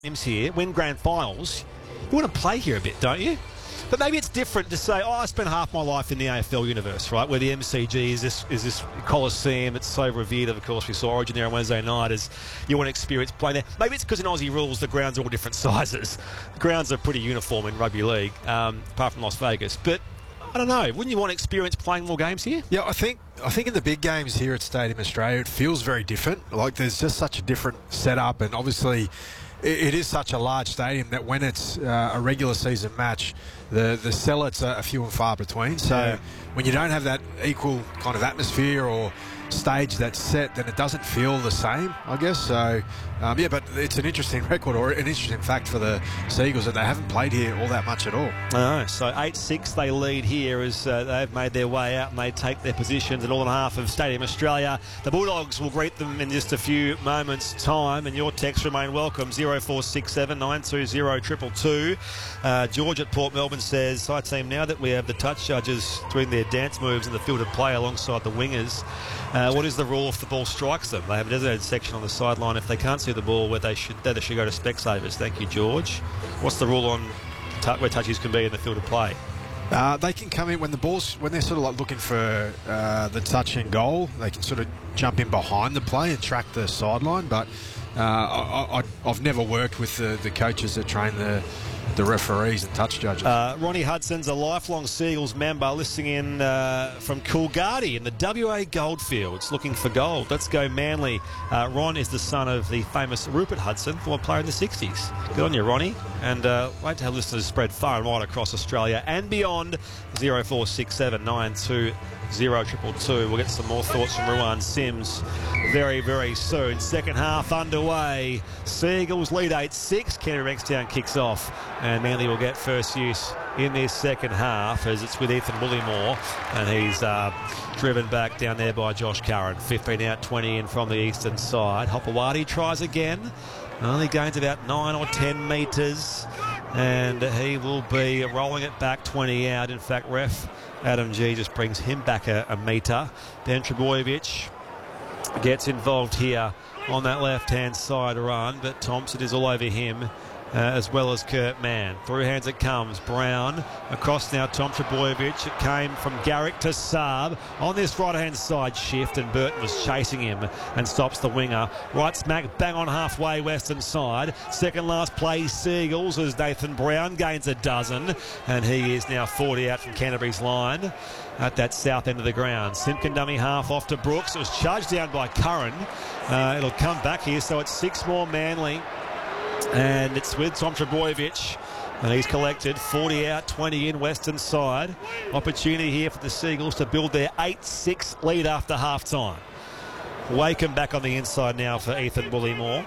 games here, win grand finals, you want to play here a bit, don't you? But maybe it's different to say, I spent half my life in the AFL universe, right, where the MCG is this Coliseum. It's so revered. Of course, we saw Origin there on Wednesday night as you want to experience playing there. Maybe it's because in Aussie rules, the grounds are all different sizes. The grounds are pretty uniform in rugby league, apart from Las Vegas. But I don't know. Wouldn't you want to experience playing more games here? Yeah, I think in the big games here at Stadium Australia, it feels very different. Like there's just such a different setup, and obviously it is such a large stadium that when it's a regular season match, the sellouts are few and far between. So when you don't have that equal kind of atmosphere or stage that's set, then it doesn't feel the same, I guess. So but it's an interesting record, or an interesting fact for the Seagulls, that they haven't played here all that much at all. So 8-6 they lead here as they've made their way out and they take their positions at all and a half of Stadium Australia. The Bulldogs will greet them in just a few moments' time, and your texts remain welcome. 0467 920 222. George at Port Melbourne says, "Hi team, now that we have the touch judges doing their dance moves in the field of play alongside the wingers, what is the rule if the ball strikes them? They have a designated section on the sideline if they can't see the ball where they should go to Specsavers." Thank you, George. What's the rule on where touches can be in the field of play? They can come in when they're sort of like looking for the touch and goal. They can sort of jump in behind the play and track the sideline. But I've never worked with the coaches that train the referees and touch judges. Ronnie Hudson's a lifelong Seagulls member, listening in from Coolgardie in the WA Goldfields, looking for gold. Let's go Manly. Ron is the son of the famous Rupert Hudson, former player in the 60s. Good on you, Ronnie. And wait to have listeners spread far and wide across Australia and beyond. 0467 920 222. We'll get some more thoughts from Ruan Sims very, very soon. Second half underway. Seagulls lead 8-6. Canterbury Bankstown kicks off, and Manly will get first use in this second half as it's with Ethan Bullimore, and he's driven back down there by Josh Curran. 15 out, 20 in from the eastern side. Hopewadi tries again. Only gains about 9 or 10 metres, and he will be rolling it back 20 out. In fact, ref Adam G just brings him back a metre. Ben Trebojevic gets involved here on that left-hand side run, but Thompson is all over him, as well as Kurt Mann. Through hands it comes. Brown across now. Tom Trebojevic. It came from Garrick to Saab on this right-hand side shift, and Burton was chasing him and stops the winger. Right smack bang on halfway western side. Second last play Seagulls as Nathan Brown gains a dozen, and he is now 40 out from Canterbury's line at that south end of the ground. Simpkin dummy half off to Brooks. It was charged down by Curran. It'll come back here, so it's 6 more Manly. And it's with Tom Trebojevic, and he's collected 40 out, 20 in western side. Opportunity here for the Seagulls to build their 8-6 lead after half-time. Wakeham back on the inside now for Ethan Bullimore,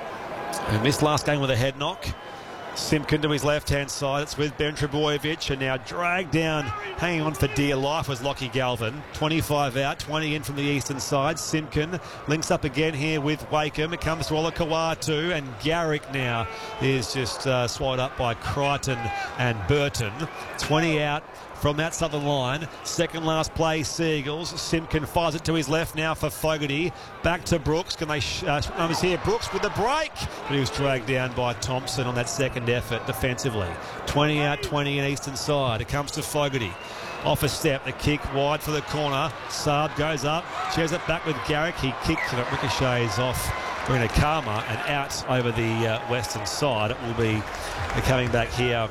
who missed last game with a head knock. Simpkin to his left-hand side. It's with Ben Trebojevic, and now dragged down, hanging on for dear life, was Lockie Galvin. 25 out, 20 in from the eastern side. Simpkin links up again here with Wakeham. It comes to Olakau'atu, and Garrick now is just swallowed up by Crichton and Burton. 20 out from that southern line. Second last play Seagulls. Simpkin fires it to his left now for Fogarty. Back to Brooks. Can they numbers here? Brooks with the break, but he was dragged down by Thompson on that second effort defensively. 20 out, 20 in eastern side. It comes to Fogarty. Off a step, the kick wide for the corner. Saab goes up, shares it back with Garrick. He kicks and it ricochets off Brina Karma and out over the western side. It will be coming back here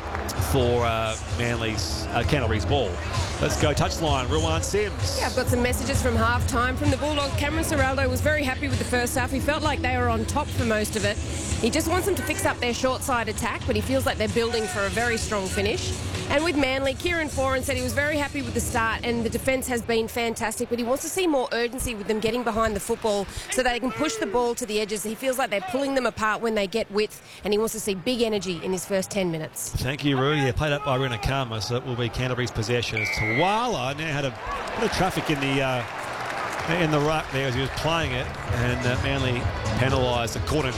for Canterbury's ball. Let's go touchline. Ruan Sims. Yeah, I've got some messages from half-time from the Bulldogs. Cameron Ciraldo was very happy with the first half. He felt like they were on top for most of it. He just wants them to fix up their short side attack, but he feels like they're building for a very strong finish. And with Manly, Kieran Foran said he was very happy with the start, and the defence has been fantastic, but he wants to see more urgency with them getting behind the football so they can push the ball to the edges. He feels like they're pulling them apart when they get width, and he wants to see big energy in his first 10 minutes. Thank you, Roo. Yeah, played up by Brina Karma, so it will be Canterbury's possession. As Tawala now had a bit of traffic in the ruck there as he was playing it, and Manly penalised accordingly.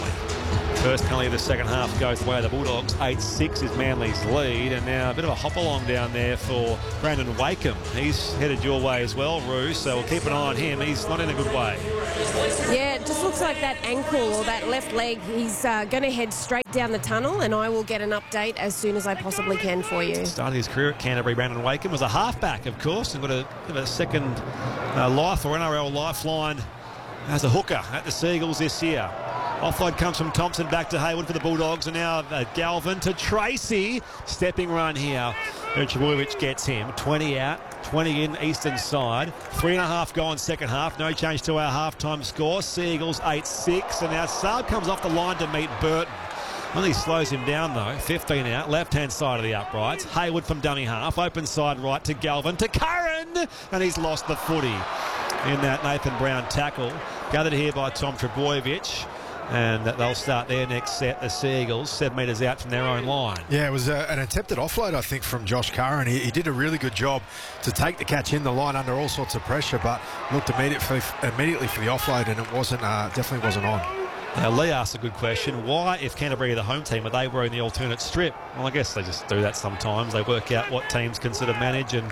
First penalty of the second half goes the way of the Bulldogs. 8-6 is Manly's lead, and now a bit of a hop along down there for Brandon Wakeham. He's headed your way as well, Roo, so we'll keep an eye on him. He's not in a good way. Yeah, it just looks like that ankle or that left leg, he's going to head straight down the tunnel, and I will get an update as soon as I possibly can for you. Started his career at Canterbury, Brandon Wakeham was a halfback, of course, and got a second life or NRL lifeline as a hooker at the Seagulls this year. Offload comes from Thompson back to Hayward for the Bulldogs, and now Galvin to Tracy. Stepping run here. Trbojevic gets him. 20 out, 20 in, eastern side. 3.5 gone second half. No change to our halftime score. Seagulls 8-6, and now Saab comes off the line to meet Burton. Only slows him down though. 15 out, left-hand side of the uprights. Hayward from dummy half. Open side right to Galvin to Curran, and he's lost the footy in that Nathan Brown tackle. Gathered here by Tom Trbojevic. And they'll start their next set, the Seagulls, 7 metres out from their own line. Yeah, it was an attempted offload, I think, from Josh Curran. He did a really good job to take the catch in the line under all sorts of pressure, but looked immediately for the offload, and it wasn't definitely wasn't on. Now, Lee asked a good question. Why, if Canterbury are the home team, are they wearing the alternate strip? Well, I guess they just do that sometimes. They work out what teams consider manage, and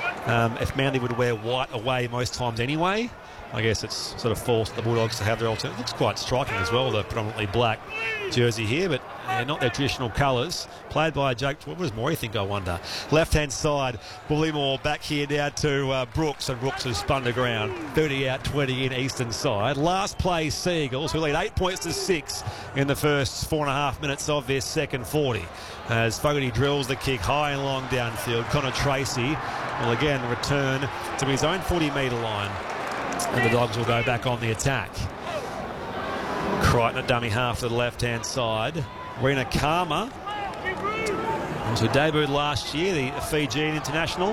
if Manly would wear white away most times anyway, I guess it's sort of forced the Bulldogs to have their alternate. It looks quite striking as well, the predominantly black jersey here, but not their traditional colours. Played by Jake, what does Morey think, I wonder? Left-hand side, Bullymore back here down to Brooks, and Brooks has spun the ground. 30 out, 20 in, eastern side. Last play, Seagulls, who lead 8 points to 6 in the first 4.5 minutes of their second 40. As Fogarty drills the kick high and long downfield. Connor Tracy will again return to his own 40-metre line. And the Dogs will go back on the attack. Crichton at dummy half to the left-hand side. Rena Karma, who debuted last year, the Fijian international.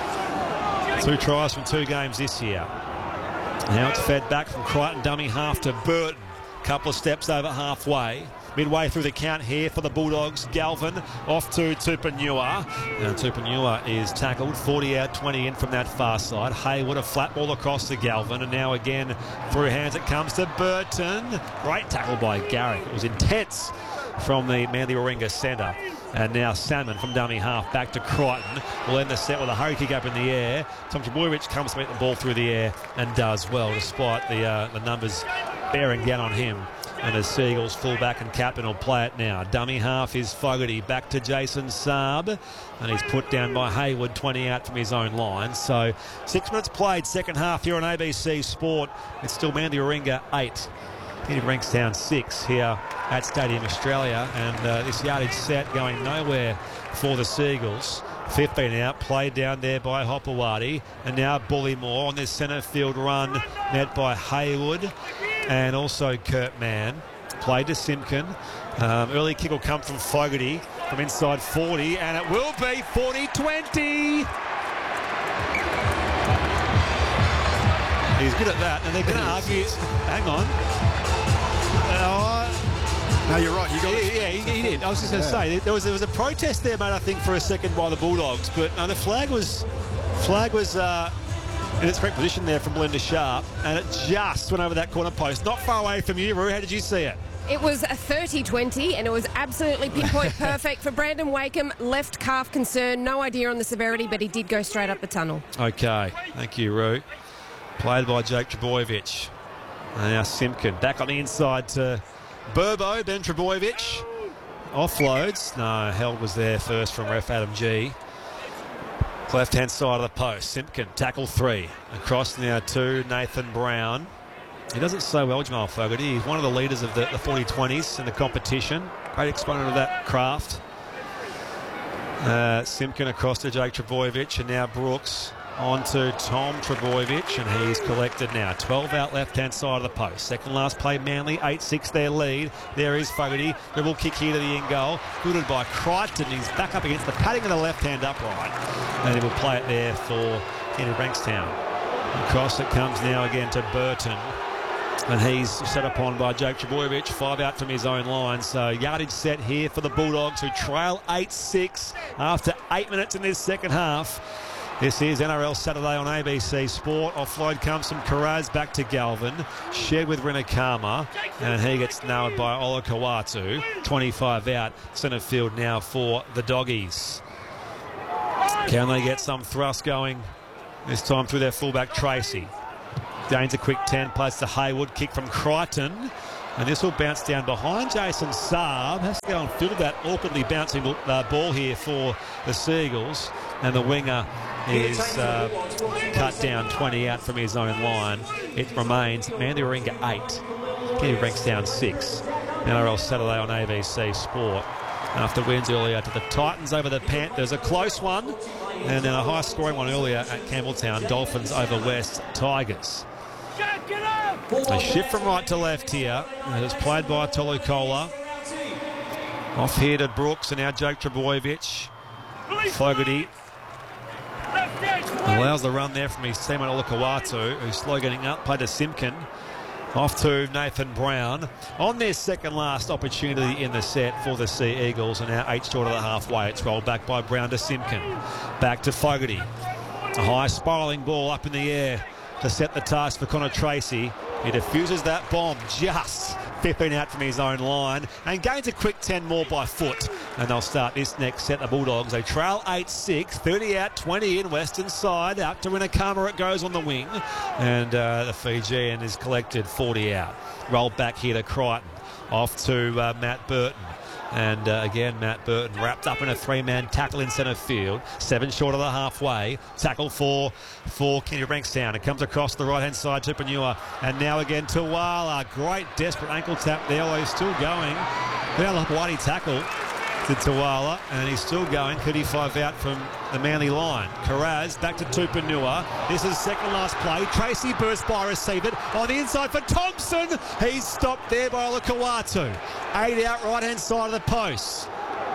2 tries from 2 games this year. Now it's fed back from Crichton dummy half to Burton. Couple of steps over halfway. Midway through the count here for the Bulldogs. Galvin off to Tupanua. Now Tupanua is tackled. 40 out, 20 in from that far side. Hayward, a flat ball across to Galvin. And now again through hands it comes to Burton. Great tackle by Garrick. It was intense from the Manly Warringah centre. And now Salmon from dummy half back to Crichton. Will end the set with a hurry kick up in the air. Tom Trbojevic comes to meet the ball through the air and does well, despite the numbers bearing down on him. And as Seagulls fullback and captain will play it now. Dummy half is Fogarty back to Jason Saab, and he's put down by Hayward, 20 out from his own line. So 6 minutes played, second half here on ABC Sport. It's still Manly Warringah 8. Kenny Bankstown 6 here at Stadium Australia, and this yardage set going nowhere for the Seagulls. 15 out, played down there by Hopewadi, and now Bullymore on this centre field run, net by Hayward and also Kurt Mann. Played to Simpkin. Early kick will come from Fogarty from inside 40, and it will be 40-20. He's good at that, and they're going to argue. Hang on. No, you're right. You got he did. I was just going to say there was a protest there, mate. I think for a second by the Bulldogs, but no, the flag was in its correct position there from Belinda Sharp, and it just went over that corner post. Not far away from you, Roo. How did you see it? It was a 30-20, and it was absolutely pinpoint perfect for Brandon Wakeham. Left calf concern, no idea on the severity, but he did go straight up the tunnel. Okay, thank you, Roo. Played by Jake Trbojevic. And now Simpkin back on the inside to Burbo, Ben Trbojevic. Offloads. No, held was there first from ref Adam G. Left-hand side of the post. Simpkin, tackle 3. Across now to Nathan Brown. He does it so well, Jamal Fogarty. He's one of the leaders of the 40-20s in the competition. Great exponent of that craft. Simpkin across to Jake Trbojevic, and now Brooks on to Tom Trbojevic, and he's collected now. 12 out left-hand side of the post. Second last play, Manly, 8-6 their lead. There is Fogarty. Dribble kick here to the in goal. Fielded by Crichton. He's back up against the padding of the left-hand upright. And he will play it there for Kenny Bankstown. Across it comes now again to Burton. And he's set upon by Jake Trbojevic, 5 out from his own line. So yardage set here for the Bulldogs, who trail 8-6 after 8 minutes in this second half. This is NRL Saturday on ABC Sport. Offload comes from Karaz back to Galvin. Shared with Rinakama. And he gets nailed by Olakau'atu. 25 out. Centre field now for the Doggies. Can they get some thrust going? This time through their fullback Tracy. Gains a quick 10. Plays to Hayward. Kick from Crichton. And this will bounce down behind Jason Saab. Has to go and field that awkwardly bouncing ball here for the Seagulls. And the winger is cut down 20 out from his own line. It remains Manly Warringah 8. Kenny Bankstown 6. NRL Saturday on ABC Sport. After wins earlier to the Titans over the Panthers. A close one. And then a high-scoring one earlier at Campbelltown. Dolphins over West Tigers. A shift from right to left here. It is played by Tolucola. Off here to Brooks and now Jake Trbojevic. Fogarty allows the run there from his teammate Olakau'atu, who's slow getting up. Played to Simpkin. Off to Nathan Brown. On their second last opportunity in the set for the Sea Eagles, and now 8 short of the halfway. It's rolled back by Brown to Simpkin. Back to Fogarty. A high spiralling ball up in the air to set the task for Connor Tracy. He diffuses that bomb just 15 out from his own line and gains a quick 10 more by foot. And they'll start this next set. The Bulldogs, they trail 8-6, 30 out, 20 in, western side. Out to Rinakama it goes on the wing. And the Fijian is collected 40 out. Rolled back here to Crichton. Off to Matt Burton. And again, Matt Burton wrapped up in a 3-man tackle in centre field. 7 short of the halfway. Tackle for Kenny Bankstown. It comes across the right-hand side to Panua. And now again to Wala. Great desperate ankle tap there. Although he's still going. Now the bloody tackle to Tuala, and he's still going. 35 out from the Manly line. Karaz back to Tupanua. This is second last play. Tracy burst by, received it on the inside for Thompson. He's stopped there by Olakau'atu. 8 out, right-hand side of the post.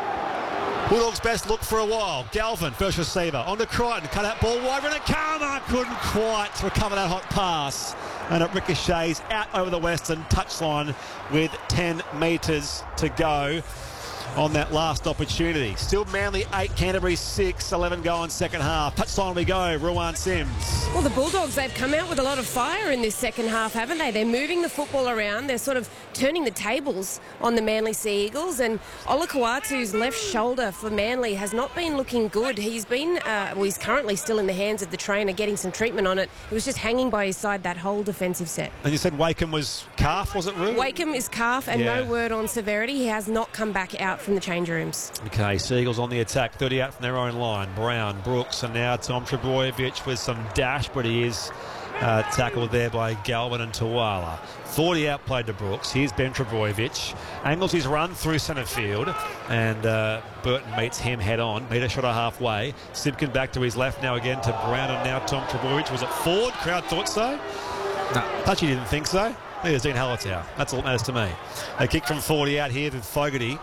Bulldogs' best look for a while. Galvin, first receiver. On to Crichton. Cut out ball wide. Rinakama couldn't quite recover that hot pass. And it ricochets out over the western touchline with 10 metres to go on that last opportunity. Still Manly 8, Canterbury 6, 11 going second half. Touchline we go, Ruan Sims. Well, the Bulldogs, they've come out with a lot of fire in this second half, haven't they? They're moving the football around. They're sort of turning the tables on the Manly Sea Eagles. And Olakau'atu's left shoulder for Manly has not been looking good. He's been, he's currently still in the hands of the trainer getting some treatment on it. It was just hanging by his side that whole defensive set. And you said Wakeham was calf, was it, Ru? Wakeham is calf, and no word on severity. He has not come back out from the change rooms. Okay, Seagulls on the attack, 30 out from their own line. Brown, Brooks, and now Tom Trbojevic with some dash, but he is tackled there by Galvin and Tuala. 40 out played to Brooks. Here's Ben Trbojevic. Angles his run through centre field, and Burton meets him head on. Meter shot a halfway. Simpkin back to his left now again to Brown, and now Tom Trbojevic. Was it forward? Crowd thought so. No, Touchy didn't think so. There's Dean Hallertau. That's all that matters to me. A kick from 40 out here to Fogarty.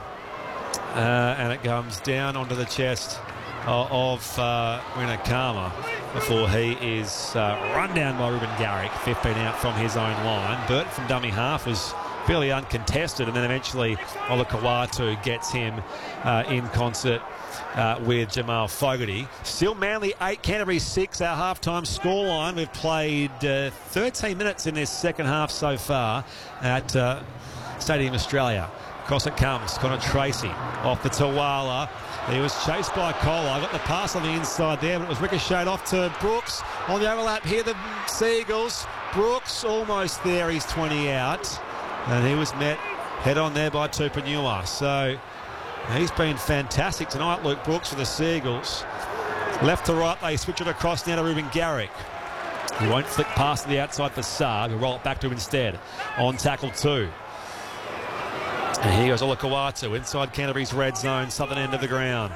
And it comes down onto the chest of Rinakama before he is run down by Ruben Garrick. 15 out from his own line. Burton from dummy half was fairly uncontested, and then eventually Olakau'atu gets him in concert with Jamal Fogarty. Still Manly 8, Canterbury 6, our half-time scoreline. We've played 13 minutes in this second half so far at Stadium Australia. Across it comes, Connor Tracy off the Tuala. He was chased by Kola. Got the pass on the inside there, but it was ricocheted off to Brooks. On the overlap here, the Seagulls. Brooks almost there, he's 20 out. And he was met head on there by Tupanua. So he's been fantastic tonight, Luke Brooks, for the Seagulls. Left to right, they switch it across now to Ruben Garrick. He won't flick past the outside for Saab. He'll roll it back to him instead. On tackle 2. And here goes Olakau'atu inside Canterbury's red zone, southern end of the ground.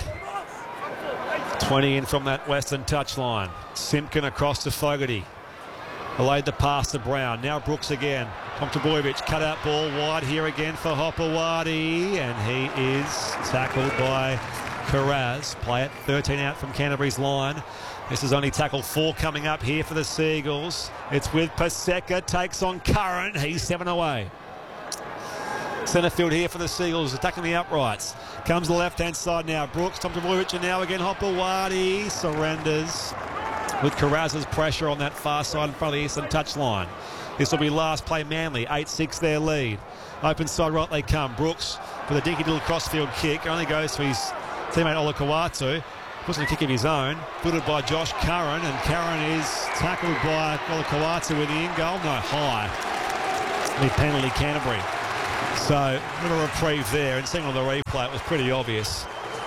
20 in from that western touchline. Simpkin across to Fogarty. Delayed the pass to Brown. Now Brooks again. Tom Trbojevic, cut out ball wide here again for Hopewadi. And he is tackled by Karaz. Play it 13 out from Canterbury's line. This is only tackle 4 coming up here for the Seagulls. It's with Paseka, takes on Curran. He's 7 away. Centre field here for the Seagulls, attacking the uprights. Comes the left-hand side now. Brooks, Tom Trbojevic, and now again Hopewadi surrenders with Carrazza's pressure on that far side in front of the eastern touchline. This will be last play Manly, 8-6 their lead. Open side right they come. Brooks with a dinky little crossfield kick. Only goes to his teammate Olakau'atu. Puts in a kick of his own. Footed by Josh Curran, and Curran is tackled by Olakau'atu with the in-goal. No, high. The penalty Canterbury. So, a little reprieve there. And seeing on the replay, it was pretty obvious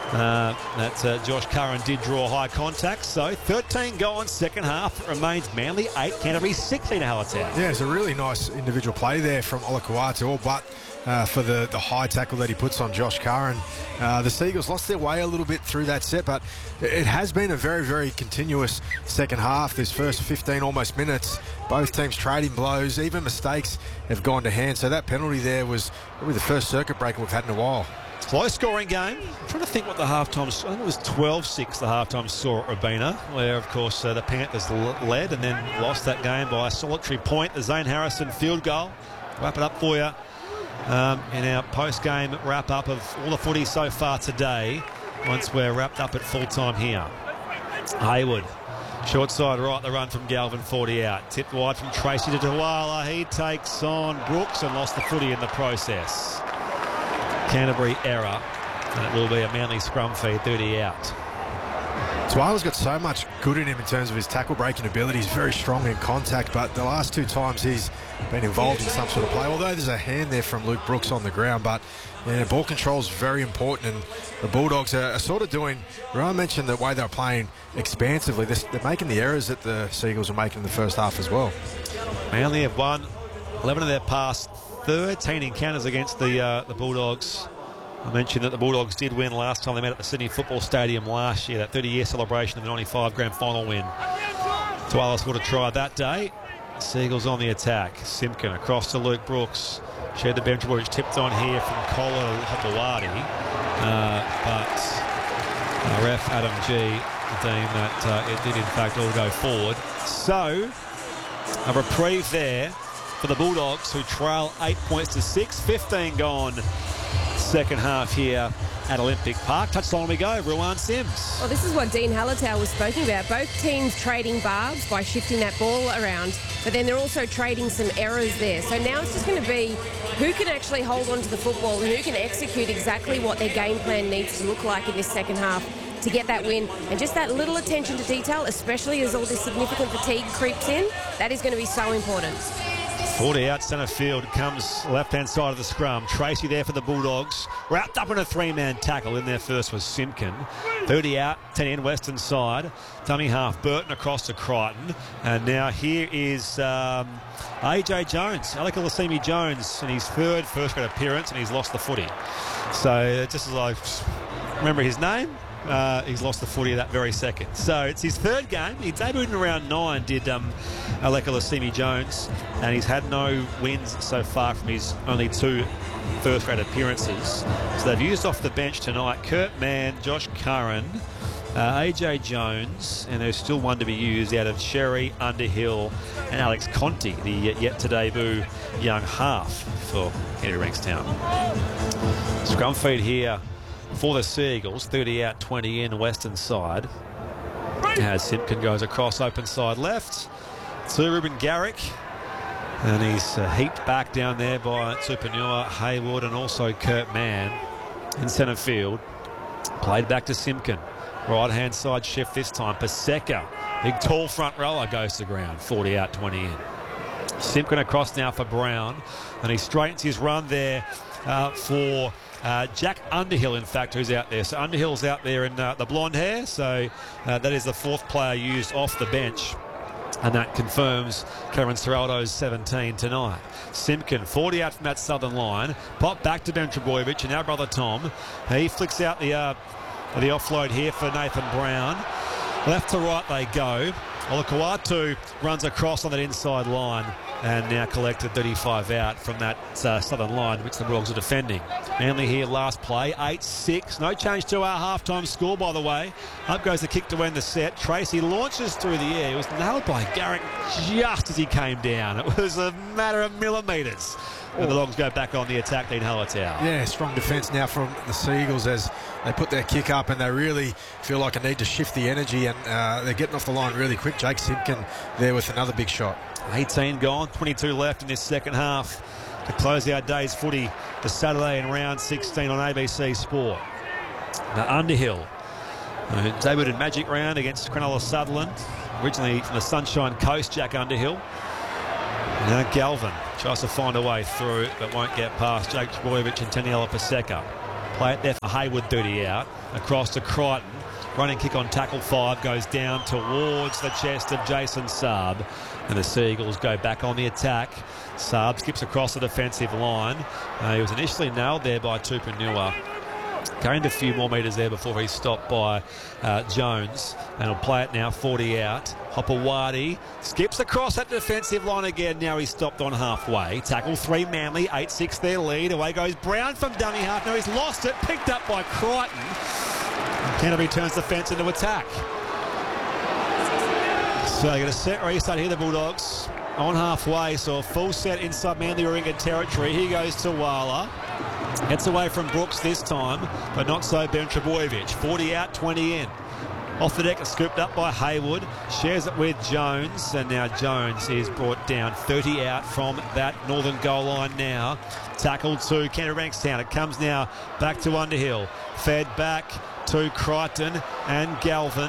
that Josh Curran did draw high contact. So 13 gone second half. It remains Manly 8, Canterbury 16 Hallertau. Yeah, it's a really nice individual play there from Olakau'atu, all but for the high tackle that he puts on Josh Curran. The Seagulls lost their way a little bit through that set, but it has been a very, very continuous second half. This first 15 almost minutes, both teams trading blows, even mistakes have gone to hand. So that penalty there was probably the first circuit breaker we've had in a while. Low scoring game. I'm trying to think what the halftime, I think it was 12-6 the halftime saw at Robina, where of course the Panthers led and then lost that game by a solitary point. The Zane Harrison field goal. Wrap it up for you in our post-game wrap-up of all the footy so far today, once we're wrapped up at full-time here. Hayward, short side right, the run from Galvin, 40 out. Tipped wide from Tracy to Tuala. He takes on Brooks and lost the footy in the process. Canterbury error, and it will be a Manly scrum feed, 30 out. Tuala's got so much good in him in terms of his tackle breaking ability. He's very strong in contact, but the last two times he's been involved in some sort of play, although there's a hand there from Luke Brooks on the ground, but yeah, ball control is very important, and the Bulldogs are sort of doing, Ryan mentioned the way they're playing expansively. They're making the errors that the Seagulls are making in the first half as well. Manly have won 11 of their past 13 encounters against the Bulldogs. I mentioned that the Bulldogs did win last time they met at the Sydney Football Stadium last year, that 30-year celebration of the 95 grand final win. Tualis would have tried that day. Seagulls on the attack. Simpkin across to Luke Brooks. Shared the bench where it's tipped on here from Kola Hopewadi. But ref Adam G deemed that it did in fact all go forward. So, a reprieve there for the Bulldogs, who trail 8 points to 6. 15 gone second half here at Olympic Park. Touchline we go, Ruan Sims. Well, this is what Dean Hallertau was speaking about. Both teams trading barbs by shifting that ball around, but then they're also trading some errors there. So now it's just going to be who can actually hold on to the football and who can execute exactly what their game plan needs to look like in this second half to get that win. And just that little attention to detail, especially as all this significant fatigue creeps in, that is going to be so important. 40 out centre field, comes left-hand side of the scrum. Tracy there for the Bulldogs. Wrapped up in a three-man tackle. In there first was Simpkin. 30 out, 10 in, western side. Dummy half, Burton across to Crichton. And now here is AJ Jones, Alec Olasimi Jones, in his third first-grade appearance, and he's lost the footy. So just as I remember his name, he's lost the footy that very second. So it's his third game. He debuted in round 9, did Alec Olasimi Jones, and he's had no wins so far from his only 2 first-grade appearances. So they've used off the bench tonight Kurt Mann, Josh Curran, AJ Jones, and there's still one to be used out of Sherry, Underhill, and Alex Conti, the yet-to-debut young half for Henry Bankstown. Scrum feed here for the Seagulls, 30 out, 20 in, western side. As Simpkin goes across open side left to Ruben Garrick, and he's heaped back down there by Tupanua, Hayward, and also Kurt Mann in centre field. Played back to Simpkin. Right hand side shift this time. Paseka, big tall front rower, goes to ground. 40 out, 20 in. Simpkin across now for Brown, and he straightens his run there for Jack Underhill, in fact, who's out there. So Underhill's out there in the blonde hair, so that is the 4th player used off the bench, and that confirms Cameron Serraldo's 17 tonight. Simpkin, 40 out from that southern line. Pop back to Ben Trbojevic, and our brother Tom. He flicks out the offload here for Nathan Brown. Left to right they go. Olakau'atu runs across on that inside line. and now collected 35 out from that southern line which the Bulldogs are defending. Manly here last play, 8-6. No change to our halftime score, by the way. Up goes the kick to end the set. Tracy launches through the air. He was nailed by Garrick just as he came down. It was a matter of millimetres. And the Dogs go back on the attack, Dean Hallertau. Yeah, strong defence now from the Seagulls as they put their kick up and they really feel like a need to shift the energy, and they're getting off the line really quick. Jake Simpkin there with another big shot. 18 gone, 22 left in this second half to close our day's footy for Saturday in round 16 on ABC Sport. Now Underhill, debuted Magic round against Cronulla Sutherland, originally from the Sunshine Coast, Jack Underhill. Now Galvin tries to find a way through but won't get past Jake Trbojevic and Taniela Paseka. Play it there for Hayward, 30 out, across to Crichton. Running kick on tackle 5 goes down towards the chest of Jason Saab, and the Seagulls go back on the attack. Saab skips across the defensive line. He was initially nailed there by Tupanua. Gained a few more metres there before he's stopped by Jones, and he'll play it now 40 out. Hopewadi skips across that defensive line again. Now he's stopped on halfway. Tackle 3 Manly, 8-6 their lead. Away goes Brown from dummy half. Now he's lost it, picked up by Crichton. Canterbury turns the fence into attack. So they get a set restart here, the Bulldogs. On halfway, so a full set inside Manly Warringah territory. Here goes to Wala. Gets away from Brooks this time, but not so Ben Trbojevic. 40 out, 20 in. Off the deck, scooped up by Hayward. Shares it with Jones, and now Jones is brought down. 30 out from that northern goal line now. Tackled to Canterbury Bankstown. It comes now back to Underhill. Fed back to Crichton and Galvin.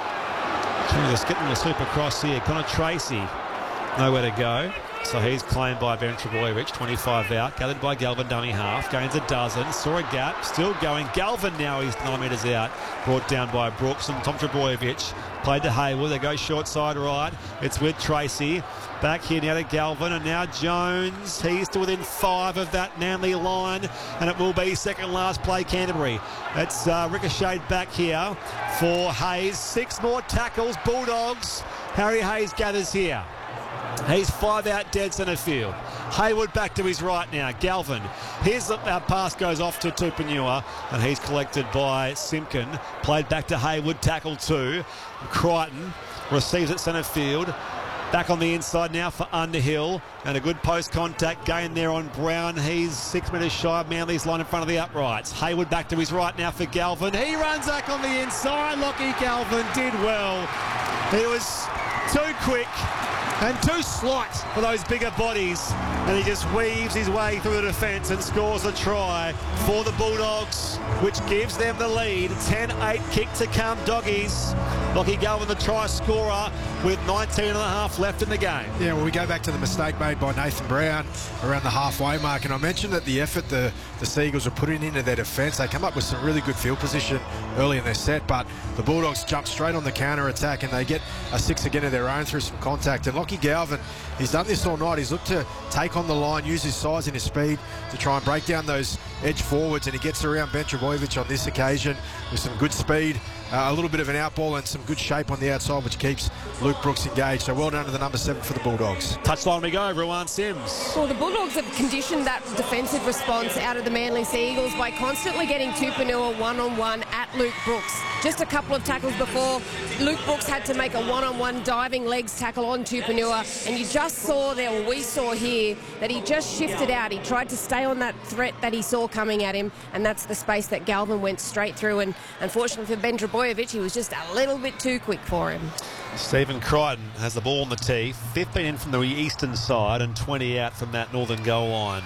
Just getting the sweep across here. Connor Tracy, nowhere to go. So he's claimed by Ben Trbojevic, 25 out. Gathered by Galvin, dummy half. Gains a dozen. Saw a gap. Still going. Galvin now, he's 9 metres out. Brought down by Brooks and Tom Trbojevic. Played to Hayward. They go short side right. It's with Tracy. Back here now to Galvin, and now Jones. He's to within 5 of that Manly line, and it will be second last play Canterbury. It's ricocheted back here for Hayes. 6 more tackles. Bulldogs. Harry Hayes gathers here. He's 5 out, dead centre field. Hayward back to his right now. Galvin. Here's the pass goes off to Tupanua, and he's collected by Simpkin. Played back to Hayward, tackle 2. Crichton receives at centre field. Back on the inside now for Underhill, and a good post-contact gain there on Brown. He's 6 metres shy of Manly's line in front of the uprights. Hayward back to his right now for Galvin. He runs back on the inside. Lockie Galvin did well. He was too quick and too slight for those bigger bodies, and he just weaves his way through the defence and scores a try for the Bulldogs, which gives them the lead. 10-8 kick to come, Doggies. Lockie Galvin, the try scorer, with 19 and a half left in the game. Yeah, well, we go back to the mistake made by Nathan Brown around the halfway mark, and I mentioned that the effort the Seagulls are putting into their defence, they come up with some really good field position early in their set, but the Bulldogs jump straight on the counter-attack, and they get a 6 again of their own through some contact. And Lockie Galvin, he's done this all night. He's looked to take on the line, use his size and his speed to try and break down those edge forwards, and he gets around Ben Trbojevic on this occasion with some good speed, a little bit of an outball and some good shape on the outside, which keeps Luke Brooks engaged. So well done to the number 7 for the Bulldogs. Touchline we go, Ruan Sims. Well, the Bulldogs have conditioned that defensive response out of the Manly Seagulls by constantly getting Tupanua one-on-one at Luke Brooks. Just a couple of tackles before, Luke Brooks had to make a one-on-one diving legs tackle on Tupanua, and you just saw there, or we saw here, that he just shifted out. He tried to stay on that threat that he saw coming at him, and that's the space that Galvin went straight through, and unfortunately for Ben Trbojevic, he was just a little bit too quick for him. Stephen Crichton has the ball on the tee. 15 in from the eastern side and 20 out from that northern goal line.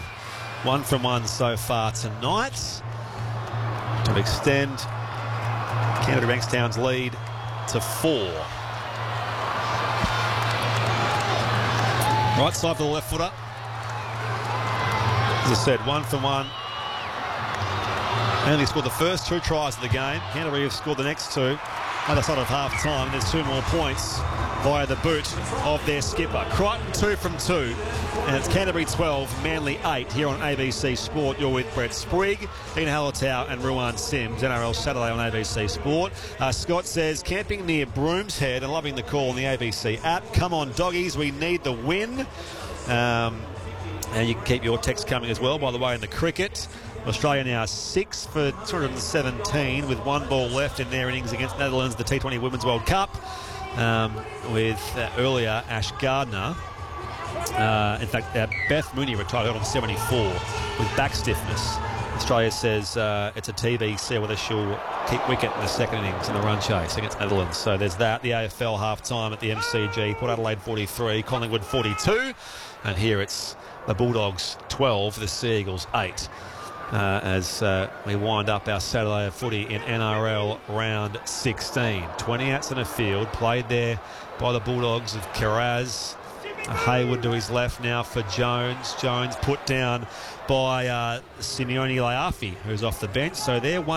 1 from 1 so far tonight to extend Canterbury Bankstown's lead to 4. Right side for the left footer. As I said, 1 from 1. Manly scored the first 2 tries of the game. Canterbury have scored the next 2. Other side of half-time, there's 2 more points via the boot of their skipper. Crichton 2 from 2, and it's Canterbury 12, Manly 8 here on ABC Sport. You're with Brett Sprigg, Dean Hallertau and Ruan Sims. NRL Saturday on ABC Sport. Scott says, camping near Broomshead and loving the call on the ABC app. Come on, Doggies, we need the win. And you can keep your text coming as well, by the way, in the cricket. Australia now 6 for 217 with 1 ball left in their innings against Netherlands, the T20 Women's World Cup, with earlier Ash Gardner. In fact, Beth Mooney retired on 74 with back stiffness. Australia says it's a TBC whether she'll keep wicket in the second innings in the run chase against Netherlands. So there's that. The AFL half-time at the MCG, Port Adelaide 43, Collingwood 42. And here it's the Bulldogs 12, the Sea Eagles 8. As we wind up our Saturday of footy in NRL round 16. 20 outs in a field, played there by the Bulldogs of Kiraz. Hayward to his left now for Jones. Jones put down by Simeone Laafi, who's off the bench. So they're